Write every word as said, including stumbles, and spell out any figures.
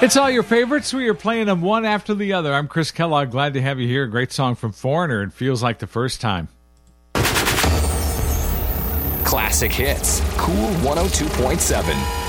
It's all your favorites. We are playing them one after the other. I'm Chris Kellogg. Glad to have you here. Great song from Foreigner. It feels like the first time. Classic hits. Cool one oh two point seven.